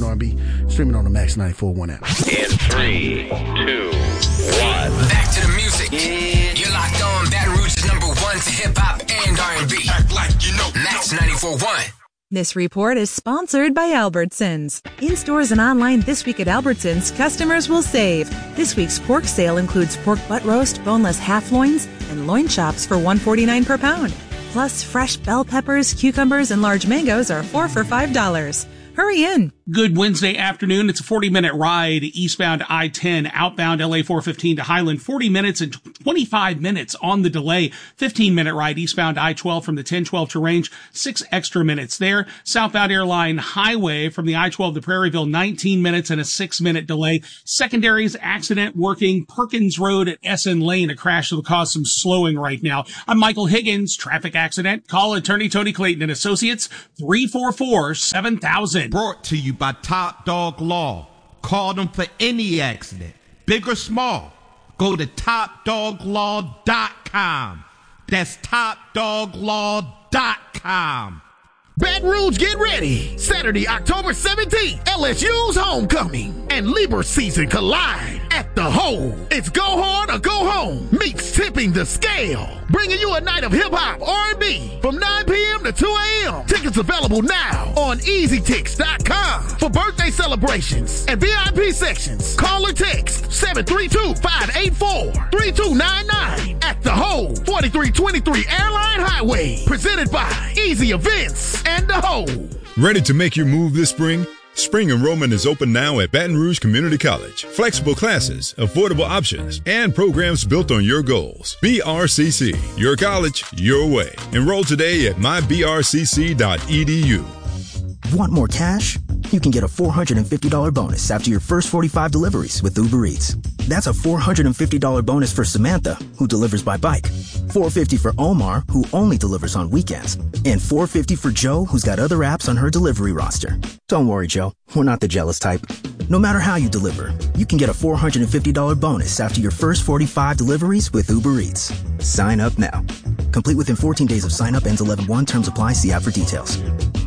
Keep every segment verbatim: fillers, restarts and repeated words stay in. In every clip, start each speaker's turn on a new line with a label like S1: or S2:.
S1: R and B, streaming on the Max ninety-four point one app.
S2: In three, two, one.
S3: Back to the music. Yeah. You're locked on Baton Rouge's number one to hip-hop and R and B. Act like you know. Max ninety-four point one.
S4: This report is sponsored by Albertsons. In stores and online this week at Albertsons, customers will save. This week's pork sale includes pork butt roast, boneless half loins, and loin chops for one dollar and forty-nine cents per pound. Plus, fresh bell peppers, cucumbers, and large mangoes are four for five dollars. Hurry in.
S5: Good Wednesday afternoon. It's a forty-minute ride eastbound I ten, outbound L A four fifteen to Highland. forty minutes and twenty-five minutes on the delay. fifteen-minute ride eastbound I twelve from the ten twelve to Range. Six extra minutes there. Southbound Airline Highway from the I twelve to Prairieville. nineteen minutes and a six-minute delay. Secondaries accident working Perkins Road at Essen Lane. A crash that will cause some slowing right now. I'm Michael Higgins. Traffic accident. Call attorney Tony Clayton and Associates. three four four, seven thousand.
S6: Brought to you by Top Dog Law. Call them for any accident, big or small. Go to top dog law dot com. That's top dog law dot com.
S1: Baton Rouge, get ready. Saturday, October seventeenth, L S U's homecoming and Libra season collide at the Hole. It's go hard or go home meets tipping the scale. Bringing you a night of hip-hop, R and B from nine p.m. to two a.m. Tickets available now on easy tix dot com. For birthday celebrations and V I P sections, call or text seven three two, five eight four, three two nine nine at the Hole, forty-three twenty-three Airline Highway. Presented by Easy Events and the Hole.
S7: Ready to make your move this spring? Spring enrollment is open now at Baton Rouge Community College. Flexible classes, affordable options, and programs built on your goals. B R C C, your college, your way. Enroll today at my b r c c dot e d u.
S8: Want more cash? You can get a four hundred fifty dollars bonus after your first forty-five deliveries with Uber Eats. That's a four hundred fifty dollars bonus for Samantha, who delivers by bike. four hundred fifty dollars for Omar, who only delivers on weekends. And four hundred fifty dollars for Joe, who's got other apps on her delivery roster. Don't worry, Joe. We're not the jealous type. No matter how you deliver, you can get a four hundred fifty dollars bonus after your first forty-five deliveries with Uber Eats. Sign up now. Complete within fourteen days of sign up. Ends eleven one. Terms apply. See app for details.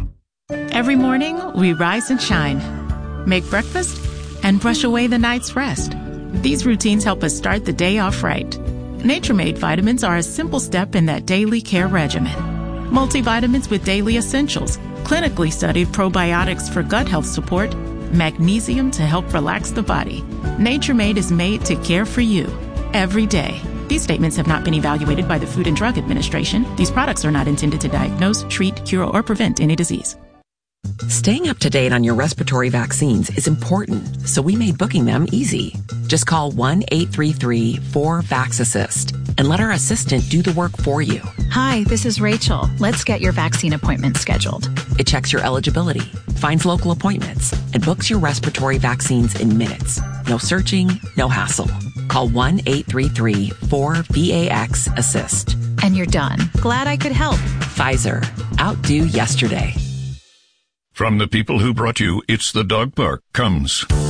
S9: Every morning, we rise and shine, make breakfast, and brush away the night's rest. These routines help us start the day off right. Nature Made vitamins are a simple step in that daily care regimen. Multivitamins with daily essentials, clinically studied probiotics for gut health support, magnesium to help relax the body. Nature Made is made to care for you every day. These statements have not been evaluated by the Food and Drug Administration. These products are not intended to diagnose, treat, cure, or prevent any disease.
S10: Staying up to date on your respiratory vaccines is important, so we made booking them easy. Just call one eight three three, four, VAX assist and let our assistant do the work for you.
S11: Hi, this is Rachel. Let's get your vaccine appointment scheduled.
S10: It checks your eligibility, finds local appointments, and books your respiratory vaccines in minutes. No searching, no hassle. Call one eight three three, four, VAX assist.
S11: And you're done. Glad I could help.
S10: Pfizer. Outdo yesterday.
S12: From the people who brought you It's the Dog Park comes